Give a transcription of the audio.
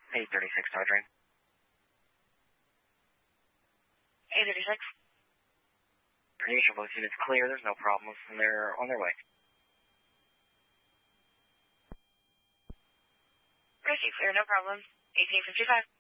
836 Dodge. 836. Per usual, both units clear. There's no problems, and they're on their way. Clear, no problem. 1855.